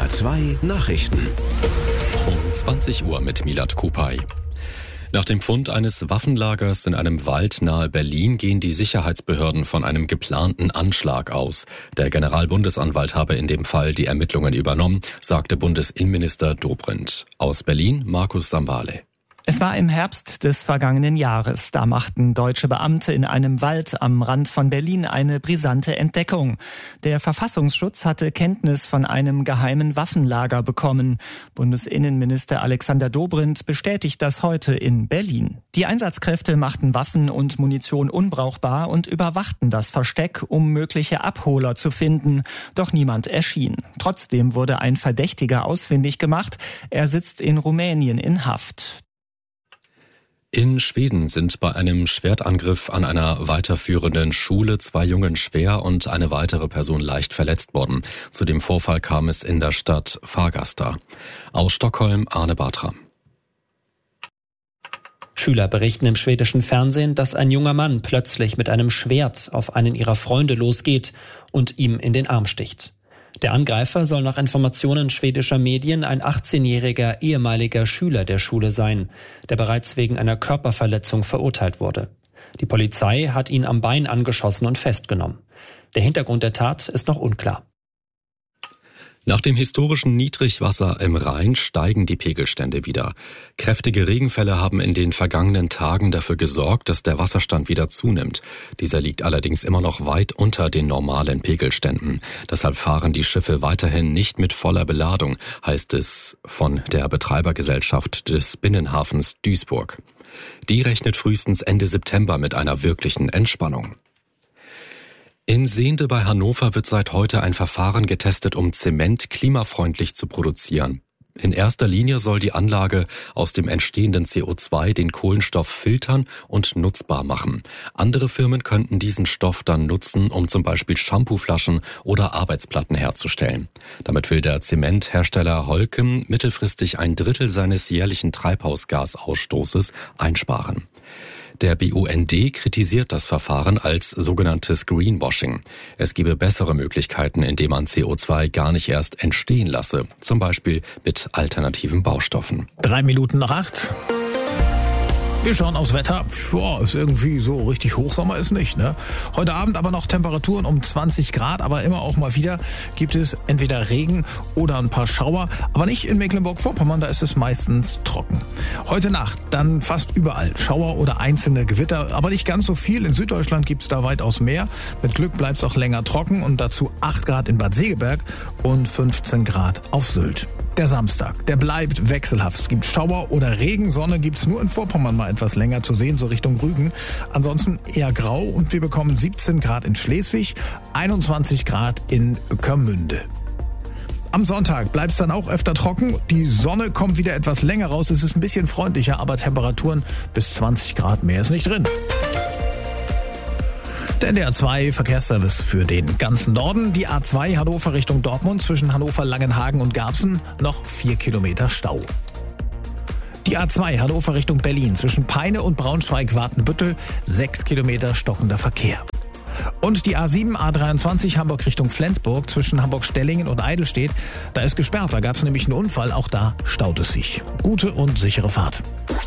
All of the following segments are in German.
NDR 2 Nachrichten. Um 20 Uhr mit Milad Kupay. Nach dem Fund eines Waffenlagers in einem Wald nahe Berlin gehen die Sicherheitsbehörden von einem geplanten Anschlag aus. Der Generalbundesanwalt habe in dem Fall die Ermittlungen übernommen, sagte Bundesinnenminister Dobrindt. Aus Berlin Markus Sambale. Es war im Herbst des vergangenen Jahres. Da machten deutsche Beamte in einem Wald am Rand von Berlin eine brisante Entdeckung. Der Verfassungsschutz hatte Kenntnis von einem geheimen Waffenlager bekommen. Bundesinnenminister Alexander Dobrindt bestätigt das heute in Berlin. Die Einsatzkräfte machten Waffen und Munition unbrauchbar und überwachten das Versteck, um mögliche Abholer zu finden. Doch niemand erschien. Trotzdem wurde ein Verdächtiger ausfindig gemacht. Er sitzt in Rumänien in Haft. In Schweden sind bei einem Schwertangriff an einer weiterführenden Schule 2 Jungen schwer und eine weitere Person leicht verletzt worden. Zu dem Vorfall kam es in der Stadt Fagersta. Aus Stockholm Arne Bartram. Schüler berichten im schwedischen Fernsehen, dass ein junger Mann plötzlich mit einem Schwert auf einen ihrer Freunde losgeht und ihm in den Arm sticht. Der Angreifer soll nach Informationen schwedischer Medien ein 18-jähriger ehemaliger Schüler der Schule sein, der bereits wegen einer Körperverletzung verurteilt wurde. Die Polizei hat ihn am Bein angeschossen und festgenommen. Der Hintergrund der Tat ist noch unklar. Nach dem historischen Niedrigwasser im Rhein steigen die Pegelstände wieder. Kräftige Regenfälle haben in den vergangenen Tagen dafür gesorgt, dass der Wasserstand wieder zunimmt. Dieser liegt allerdings immer noch weit unter den normalen Pegelständen. Deshalb fahren die Schiffe weiterhin nicht mit voller Beladung, heißt es von der Betreibergesellschaft des Binnenhafens Duisburg. Die rechnet frühestens Ende September mit einer wirklichen Entspannung. In Sehnde bei Hannover wird seit heute ein Verfahren getestet, um Zement klimafreundlich zu produzieren. In erster Linie soll die Anlage aus dem entstehenden CO2 den Kohlenstoff filtern und nutzbar machen. Andere Firmen könnten diesen Stoff dann nutzen, um zum Beispiel Shampooflaschen oder Arbeitsplatten herzustellen. Damit will der Zementhersteller Holcim mittelfristig 1/3 seines jährlichen Treibhausgasausstoßes einsparen. Der BUND kritisiert das Verfahren als sogenanntes Greenwashing. Es gebe bessere Möglichkeiten, indem man CO2 gar nicht erst entstehen lasse, zum Beispiel mit alternativen Baustoffen. 7:03. Wir schauen aufs Wetter. Boah, ist irgendwie so richtig Hochsommer ist nicht, ne? Heute Abend aber noch Temperaturen um 20 Grad, aber immer auch mal wieder gibt es entweder Regen oder ein paar Schauer, aber nicht in Mecklenburg-Vorpommern, da ist es meistens trocken. Heute Nacht dann fast überall Schauer oder einzelne Gewitter, aber nicht ganz so viel. In Süddeutschland gibt's da weitaus mehr. Mit Glück bleibt's auch länger trocken und dazu 8 Grad in Bad Segeberg und 15 Grad auf Sylt. Der Samstag, der bleibt wechselhaft. Es gibt Schauer oder Regen, Sonne gibt's nur in Vorpommern mal etwas länger zu sehen, so Richtung Rügen. Ansonsten eher grau und wir bekommen 17 Grad in Schleswig, 21 Grad in Ueckermünde. Am Sonntag bleibt es dann auch öfter trocken. Die Sonne kommt wieder etwas länger raus. Es ist ein bisschen freundlicher, aber Temperaturen bis 20 Grad mehr ist nicht drin. Der NDR 2 Verkehrsservice für den ganzen Norden. Die A2 Hannover Richtung Dortmund zwischen Hannover, Langenhagen und Garbsen noch 4 Kilometer Stau. Die A2 Hannover Richtung Berlin zwischen Peine und Braunschweig-Watenbüttel 6 Kilometer stockender Verkehr. Und die A7 A23 Hamburg Richtung Flensburg zwischen Hamburg-Stellingen und Eidelstedt, da ist gesperrt. Da gab es nämlich einen Unfall, auch da staut es sich. Gute und sichere Fahrt.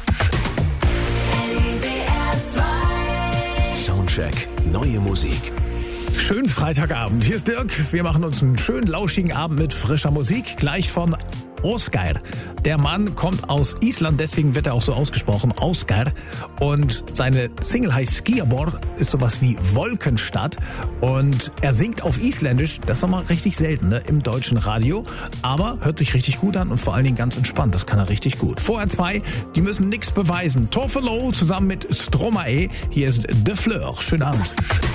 Soundcheck, neue Musik. Schönen Freitagabend. Hier ist Dirk. Wir machen uns einen schönen lauschigen Abend mit frischer Musik. Gleich von Ásgeir. Der Mann kommt aus Island, deswegen wird er auch so ausgesprochen, Ásgeir. Und seine Single heißt Skýrbor, ist sowas wie Wolkenstadt. Und er singt auf Isländisch, das ist nochmal richtig selten, ne, im deutschen Radio. Aber hört sich richtig gut an und vor allen Dingen ganz entspannt, das kann er richtig gut. Vorher 2, die müssen nichts beweisen. Torfelo zusammen mit Stromae. Hier ist De Fleur. Schönen Abend.